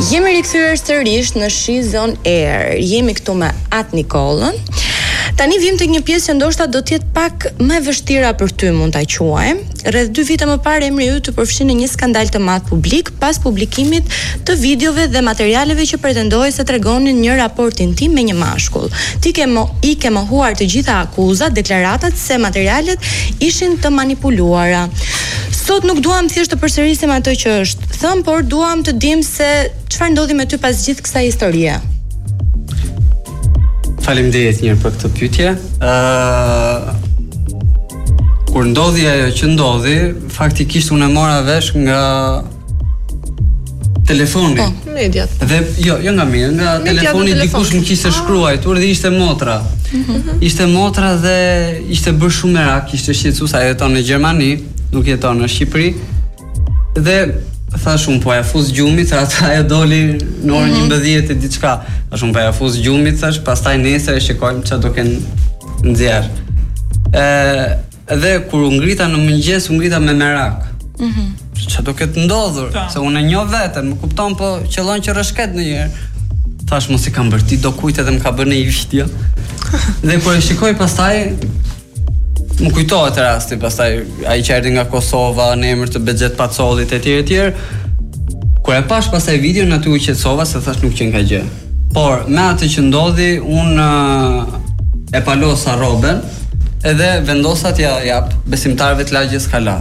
Jemi rikthyer sërish në She's on Air. Jemi këtu me At Nikolën. Tani vim tek një pjesë që ndoshta do të jetë pak më e vështira për ty, mund ta quajmë. Rreth 2 vite më parë emri yt u përfshin në një skandal të madh publik pas publikimit të videove dhe materialeve që pretendohej se tregonin një raport intim me një mashkull. Ti i ke mohuar të gjitha akuzat, deklaratat se materialet ishin të manipuluara. Sot nuk duam thjesht të përsërisim ato që është thënë, por duam të dim se çfarë ndodhi me ty pas gjithë kësaj historie. Faleminderit njërë për këtë pyetje. Kur ndodhi ajo që ndodhi, faktikisht unë e mora vesh nga telefoni. Mediat. Dhe jo nga mirë, nga telefoni dikush më kishte shkruar dhe ishte motra. Ishte motra dhe ishte bërë shumë merak, ishte shqetësues, ajo jeton në Gjermani, nuk jeton në Shqipëri. Dhe thash unë po ja fuz gjumit, ata ajo doli në orën 11 e diçka. Thash unë po ja fuz gjumit, thash, pastaj nesër e shikojmë çfarë do kenë nxjerr. Dhe kur u ngrita në mëngjes, u ngrita me merak. Çfarë do ketë ndodhur? Se unë e njoh veten, më kupton, po qëllon që rreshket ndonjëherë. Thash mos i kam bërti do kujt edhe më ka bërë një video. Dhe kur e shikoj pastaj më kujtohet rasti, pastaj ai që erdhi nga Kosova në emër të Bexhet Pacollit etj. Kur e pash pastaj videon aty u qetësova se thash nuk qen ka gjë. Por me atë që ndodhi, unë e palosa rroben edhe vendosa t'ja jap besimtarëve të lagjes Kala.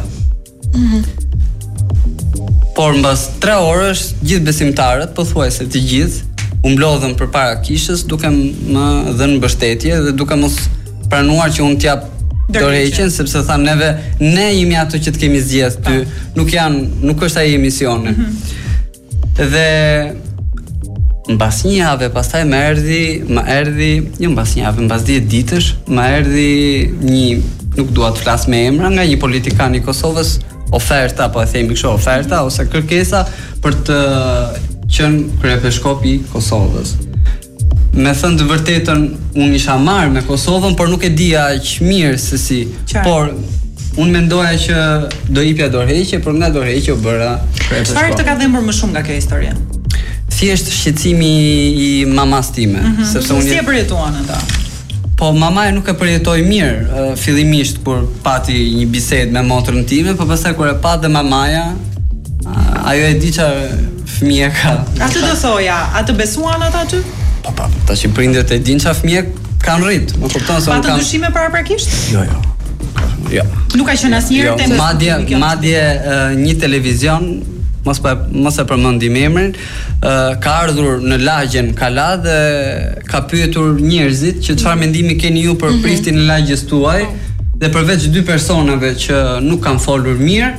Por mbas 3 orësh gjithë besimtarët, pothuajse të gjithë, u mblodhën përpara kishës duke më dhënë mbështetje dhe duke mos pranuar që unë t'jap dorëheqjen, sepse thanë ne jemi ato që të kemi zgjedh ty, nuk është ai emisioni. Dhe mbas një jave pastaj më erdhi, jo mbas një jave, mbas 10 ditësh, më erdhi një, nuk dua të flas me emra, nga një politikan i Kosovës, oferta, po e themi kështu, oferta ose kërkesa për të qenë kryepeshkop i Kosovës. Me thënë të vërtetën, unë isha marrë me Kosovën, por nuk e dija aq mirë se si. Por unë mendoja që do jepja dorëheqje, por nga dorëheqje u bëra kryepeshkop. Çfarë të ka dhënë më shumë nga kjo histori? Thjesht shqetësimi i mamas time, sepse unë si e përjetuan ata? Po mamaja nuk e përjetoi mirë, fillimisht kur pati një bisedë me motrën time, por pastaj kur e pa dhe mamaja, ajo e di çfarë fëmijë ka. Atë do thoja, atë besuan ata aty? Po, tash prindërit e dinë çfarë fëmijë kanë rrit, më kupton se unë kam. Patën dyshime paraprakisht? Jo. Nuk ka qenë asnjëherë temë. Madje një televizion, mos e përmendim emrin, ka ardhur në lagjen Kala dhe ka pyetur njerëzit që çfarë mendimi keni ju për priftin e lagjes tuaj, dhe përveç 2 personave që nuk kanë folur mirë,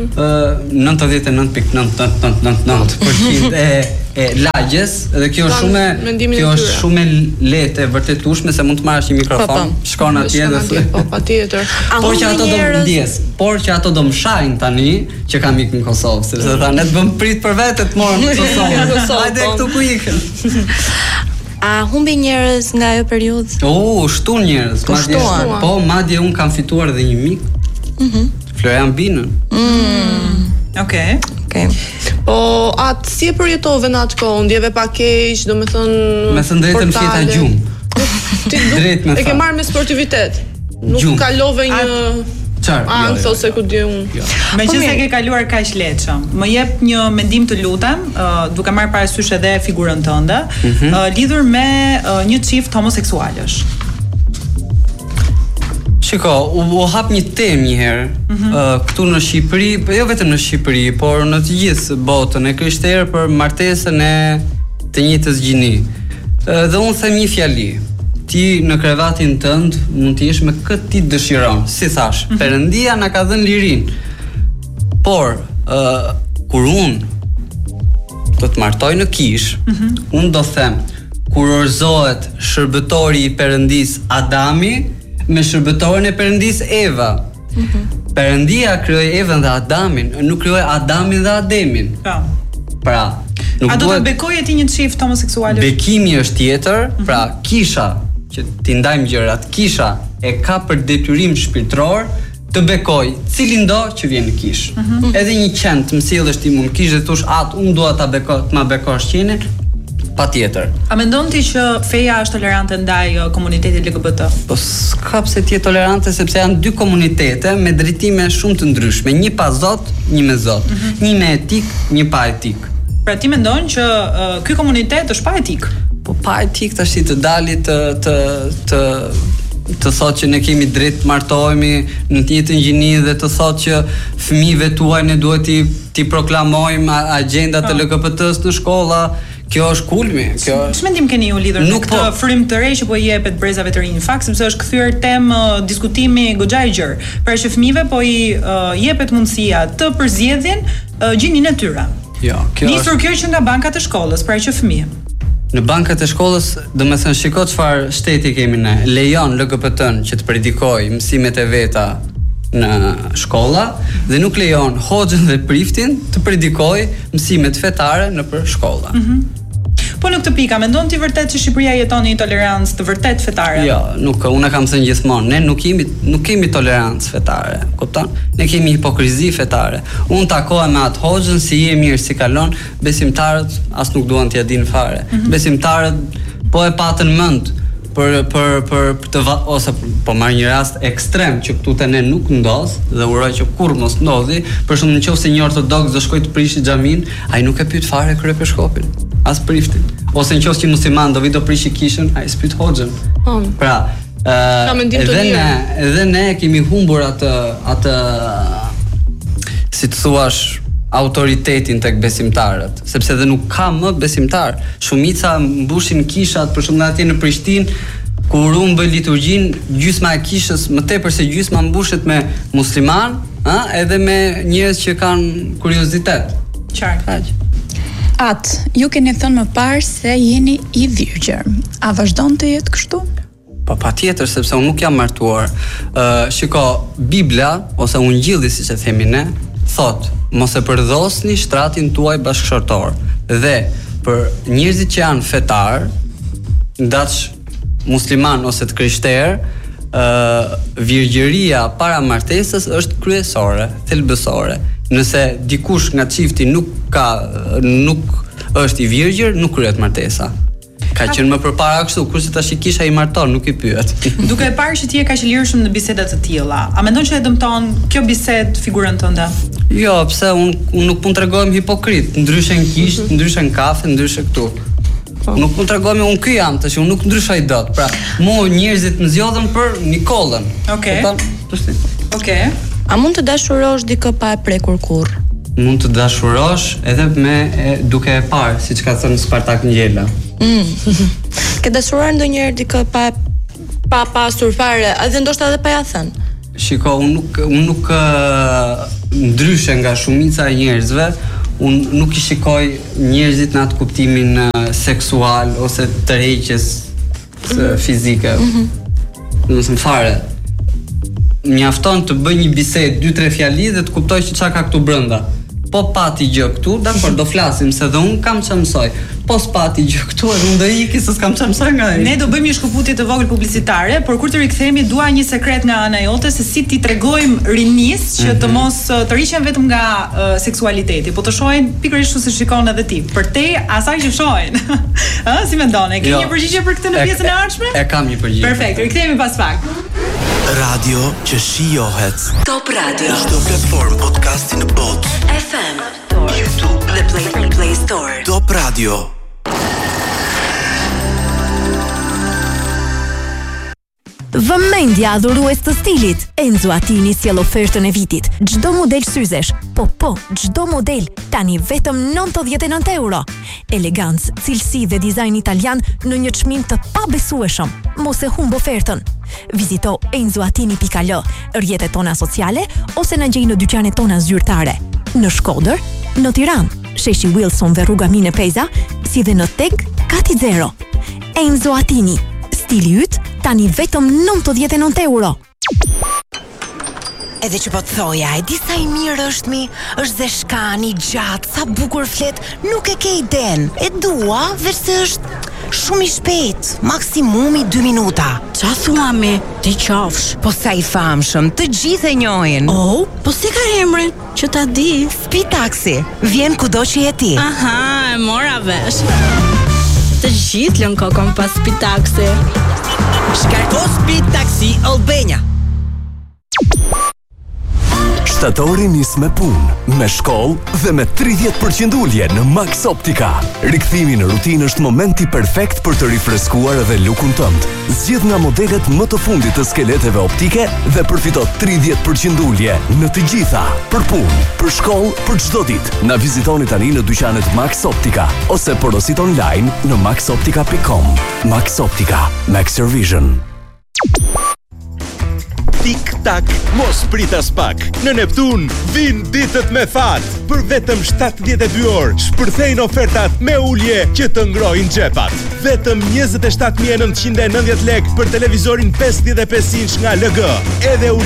99.999% e lagjes, dhe kjo është shumë lehtë e vërtetueshme se mund të marrësh një mikrofon, shkon atje dhe po patjetër. Por që ato do mshajnë tani që kam ikën në Kosovë, sepse tani të bëm prit për vete të morën në Kosovë. Hajde këtu ku ikën. A humbi njerëz nga ajo periudhë? Shtun njerëz. Po, madje un kam fituar edhe një mik. Florian Binën. Okej. Po atë si e përjetove në atë kohë? Ndjeve pak keq, domethënë me thënë drejtën fjeta gjumë. Drejt me thënë. E ke marrë me sportivitet. Nuk kalove një angth ose ku di unë. Meqense ke kaluar kaq lehtëshëm, më jep një mendim të lutem, duke marrë parasysh edhe figurën tënde, lidhur me një çift homoseksualësh. Shiko, u hap një temë një herë, këtu në Shqipëri, jo vetëm në Shqipëri, por në të gjithë botën e krishterë për martesën e të njëjtës gjini. Dhe unë them një fjali, ti në krevatin tënd mund të jesh me këtë ti dëshiron, si thash, Perëndia na ka dhënë lirinë. Por kur unë do të martoj në kish, unë do them, kur orëzohet shërbëtori i Perëndis Adami me shërbëtorin e Perëndis Eva. Perëndia krijoi Evën dhe Adamin, nuk krijoi Adamin dhe Ademin. Pra, nuk do të bekoje ti një çift homoseksualësh? Bekimi është tjetër, pra kisha që ti ndajmë gjërat, kisha e ka për detyrim shpirtëror të bekoj cilin do që vjen në kish. Edhe një qen të mësjellësh ti mund kish dhe thosh unë dua ta bekoj, të ma bekosh qenin, patjetër. A mendon ti që feja është tolerante ndaj komunitetit LGBT? Po s'ka pse të jetë tolerante sepse janë dy komunitete me drejtime shumë të ndryshme, një pa Zot, një me Zot, një me etik, një pa etik. Pra ti mendon që ky komunitet është pa etik? Po pa etik tash të dali të thotë që ne kemi drejt të martohemi në të njëjtën gjini dhe të thotë që fëmijëve tuaj ne duhet t'i proklamojmë agjendat e LGBT-s në shkolla. Kjo është kulmi. Ç'mendim keni ju lidhur me këtë frymë të re që po i jepet brezave të rinj? Në fakt sepse është kthyer temë diskutimi goxha i gjerë. Pra që fëmijëve po i jepet mundësia të përzgjedhin gjinin e tyre. Jo, nisur kjo që nga bankat e shkollës, pra që fëmijë. Në bankat e shkollës, domethënë shiko çfarë shteti kemi ne. Lejon LGBT-n që të predikojë mësimet e veta në shkolla dhe nuk lejon hoxhën dhe priftin të predikojë mësimet fetare nëpër shkolla. Po në këtë pikë, mendon ti vërtet që Shqipëria jeton në intolerancë të vërtet fetare? Jo, nuk, unë kam thënë gjithmonë, ne nuk kemi tolerancë fetare, kupton? Ne kemi hipokrizi fetare. Unë takohem me atë hoxhën si je mirë, si kalon, besimtarët as nuk duan t'ia dinë fare. Besimtarët po e patën mend për të ose po marr një rast ekstrem që këtu te ne nuk ndodh dhe uroj që kurrë mos ndodhi, për shembull nëse një ortodoks do shkojë të prishë xhamin, ai nuk e pyet fare kryepeşkopin, as priftin. Ose nëse një musliman do vi do prishë kishën, ai s'pyet hoxhën. Pra, edhe ne kemi humbur atë si të thuash autoritetin tek besimtarët, sepse edhe nuk ka më besimtar. Shumica mbushin kishat, për shembull atje në Prishtinë, kur unë bëj liturgjin, gjysma e kishës, më tepër se gjysma mbushet me musliman, edhe me njerëz që kanë kuriozitet. Qartë. Ju keni thënë më parë se jeni i virgjër. A vazhdon të jetë kështu? Po patjetër, sepse unë nuk jam martuar. Shiko, Bibla ose Ungjilli siç e themi ne, thot, mos e përdhosni shtratin tuaj bashkëshortor. Dhe për njerëzit që janë fetar, ndaç musliman ose të krishterë, virgjëria para martesës është kryesore, thelbësore. Nëse dikush nga çifti nuk është i virgjër, nuk kryhet martesa. Ka qenë më përpara kështu, kurse tash i kisha i marton, nuk i pyet. Duke e parë që ti je kaq i lirshëm në biseda të tilla, a mendon që e dëmton kjo bisedë figurën tënde? Jo, pse unë nuk mund t'rregohem hipokrit, ndryshe në kish, ndryshe në kafe, ndryshe këtu. Nuk mund t'rregohem unë ky jam, tash unë nuk ndryshoj dot. Pra, mua njerëzit më zgjodhen për Nikollën. Okej. A mund të dashurosh dikë pa e prekur kurr? Mund të dashurosh edhe duke e parë, siç ka thënë Spartak Ngjela. Ke dashuruar ndonjëherë dikë pa pasur fare, edhe ndoshta edhe pa ja thënë? Shiko, unë nuk ndryshe nga shumica e njerëzve, unë nuk i shikoj njerëzit në atë kuptimin seksual ose tërheqjes fizike. Nëse fare. Mjafton të bëj një bisedë 2-3 fjali dhe të kuptoj që çka ka këtu brenda. Po pati gjë këtu, dakor, do flasim se dhe unë kam çfarë mësoj. Po s'pati gjë këtu, unë do iki se s'kam çfarë mësoj nga ai. Ne do bëjmë një shkëputje të vogël publicitare, por kur të rikthehemi dua një sekret nga ana jote se si ti tregojmë rinis që të mos të rriqen vetëm nga seksualiteti, po të shohin pikërisht ashtu si shikon edhe ti. Për te asaj që shohin. Si mendon? Ke një përgjigje për këtë në pjesën e ardhshme? E kam një përgjigje. Perfekt, rikthehemi pas pak. Radio që shijohet. Top Radio. Çdo platformë podcasti në botë. FM, YouTube dhe Play Store. Top Radio. Vëmendja adhurues të stilit. Enzo Attini sjell ofertën e vitit. Çdo model syzesh, çdo model tani vetëm 99 euro. Elegancë, cilësi dhe dizajn italian në një çmim të pabesueshëm. Mos e humb ofertën. Vizito enzoatini.al, rrjetet tona sociale ose na gjej në dyqanet tona zyrtare. Në Shkodër, në Tiranë, sheshi Wilson dhe rruga Mine Peza, si dhe në Tek Kati Zero. Enzo Attini, stili yt tani vetëm 99 euro. Edhe që po të thoja, e di sa i mirë është mi, është dhe shkani, gjatë, sa bukur flet, nuk e ke iden. E dua, veç se është shumë i shpejt, maksimumi 2 minuta. Qa thua mi, ti qofsh? Po sa i famshëm, të gjithë e njohin. Oh, po si ka emrin, që ta di? Speed Taxi, vjen kudo që je ti. Aha, e mora vesh. Të gjithë lën kokën pas Speed Taxi. Shkarko Speed Taxi Albania. Shtatori nis me punë, me shkollë dhe me 30% ulje në Max Optica. Rikthimi në rutinë është momenti perfekt për të rifreskuar edhe lukun tënd. Zgjedh nga modelet më të fundit të skeleteve optike dhe përfito 30% ulje në të gjitha. Për punë, për shkollë, për çdo ditë. Na vizitoni tani në dyqanet Max Optica ose porosit online në maxoptica.com. Max Optica, Max Your Vision. Tik-tak, mos pritas pak. Në Neptun vin ditët me fat. Për vetëm 72 orë, shpërthejnë ofertat me ulje që të ngrojnë xhepat. Vetëm 27.990 lekë për televizorin 55 inch nga LG. Edhe